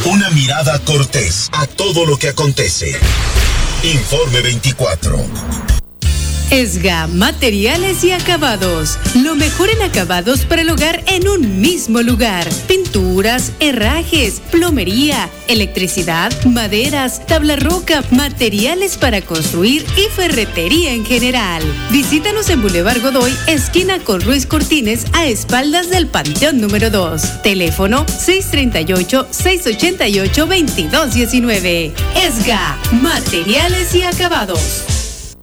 Una mirada cortés a todo lo que acontece. Informe 24. ESGA, materiales y acabados. Lo mejor en acabados para el hogar en un mismo lugar. Pinturas, herrajes, plomería, electricidad, maderas, tabla roca, materiales para construir y ferretería en general. Visítanos en Boulevard Godoy, esquina con Ruiz Cortines, a espaldas del Panteón número 2. Teléfono 638-688-2219. ESGA, materiales y acabados.